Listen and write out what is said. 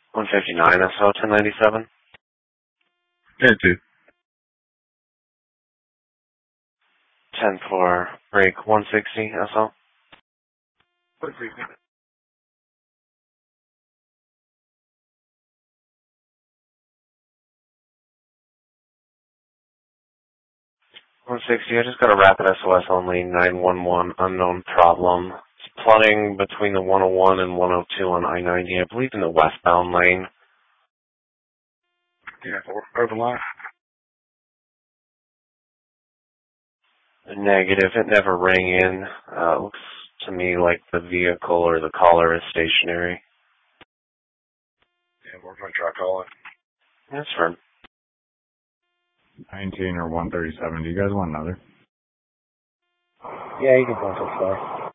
159 SO 1097. Yeah, dude. 10-4 break 160 SO. 160. 160, I just got a rapid SOS only, 911, unknown problem. It's flooding between the 101 and 102 on I-90, I believe in the westbound lane. Yeah, over line. Negative, it never rang in. Looks to me like the vehicle or the caller is stationary. Yeah, we're going to try calling. That's firm. 19 or 137. Do you guys want another? Yeah, you can call so far.